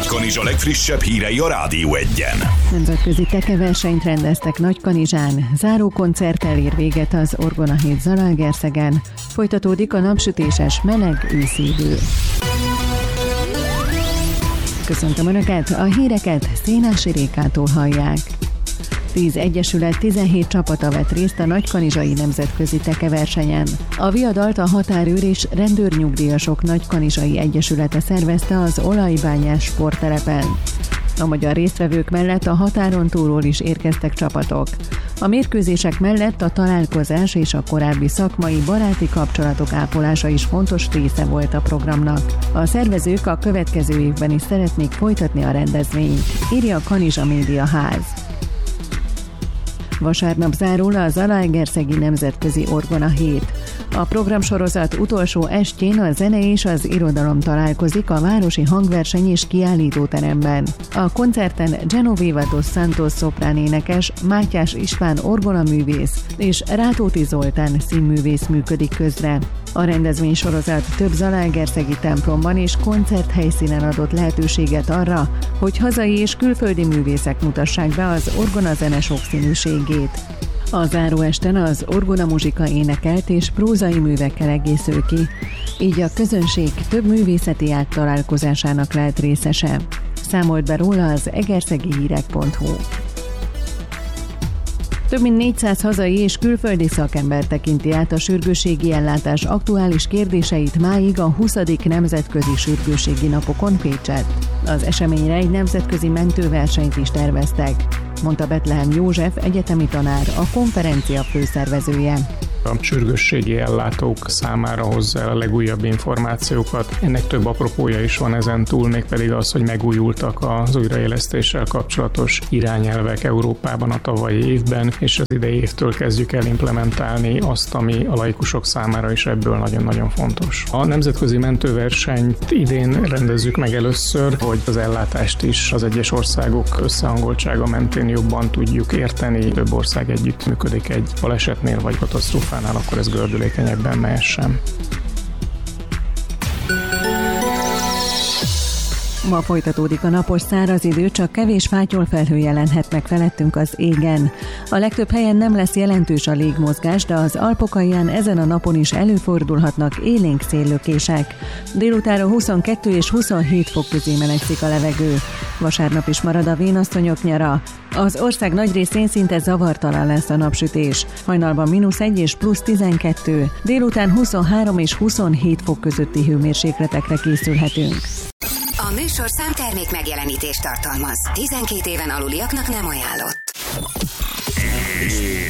Nagykanizsa legfrissebb hírei a Rádió Egyen. Nemzetközi tekeversenyt rendeztek Nagykanizsán. Záró koncerttel ér véget az Orgona hét Zalaegerszegen. Folytatódik a napsütéses, meleg őszi idő. Köszöntöm Önöket, a híreket Szénási Rékától hallják. 10 egyesület, 17 csapata vett részt a Nagykanizsai nemzetközi tekeversenyen. A viadalt a határőr és rendőrnyugdíjasok Nagykanizsai Egyesülete szervezte az olajbányás sporttelepen. A magyar résztvevők mellett a határon túlról is érkeztek csapatok. A mérkőzések mellett a találkozás és a korábbi szakmai baráti kapcsolatok ápolása is fontos része volt a programnak. A szervezők a következő évben is szeretnék folytatni a rendezvényt, írja a Kanizsa Média Ház. Vasárnap zárul a Zalaegerszegi Nemzetközi Orgona hét. A programsorozat utolsó estjén a zene és az irodalom találkozik a városi hangverseny és kiállítóteremben. A koncerten Genoveva dos Santos szopránénekes, Mátyás István orgonaművész és Rátóti Zoltán színművész működik közre. A rendezvénysorozat több zalaegerszegi templomban és koncerthelyszínen adott lehetőséget arra, hogy hazai és külföldi művészek mutassák be az orgonazene sokszínűségét. A záróesten az orgonamuzsika énekelt és prózai művekkel egészül ki, így a közönség több művészeti ág találkozásának lehet részese. Számolt be róla az egerszegihírek.hu. Több mint 400 hazai és külföldi szakember tekinti át a sürgősségi ellátás aktuális kérdéseit máig a 20. Nemzetközi Sürgősségi Napokon Pécsett. Az eseményre egy nemzetközi mentőversenyt is terveztek, mondta Betlehem József egyetemi tanár, a konferencia főszervezője. A sürgősségi ellátók számára hozza el a legújabb információkat. Ennek több apropója is van ezen túl, mégpedig az, hogy megújultak az újraélesztéssel kapcsolatos irányelvek Európában a tavalyi évben, és az idei évtől kezdjük el implementálni azt, ami a laikusok számára is ebből nagyon-nagyon fontos. A nemzetközi mentőversenyt idén rendezzük meg először, hogy az ellátást is az egyes országok összehangoltsága mentén jobban tudjuk érteni. Több ország együttműködik egy balesetnél vagy katasztrófánál, akkor ez gördülékenyebben mehessen. Ma folytatódik a napos száraz idő, csak kevés fátyolfelhő jelenhet meg felettünk az égen. A legtöbb helyen nem lesz jelentős a légmozgás, de az Alpok alján ezen a napon is előfordulhatnak élénk széllökések. Délutánra 22 és 27 fok közé melegszik a levegő. Vasárnap is marad a vénasszonyok nyara. Az ország nagy részén szinte zavartalan lesz a napsütés. Hajnalban -1 és +12, délután 23 és 27 fok közötti hőmérsékletekre készülhetünk. A műsorszám termék megjelenítést tartalmaz. 12 éven aluliaknak nem ajánlott.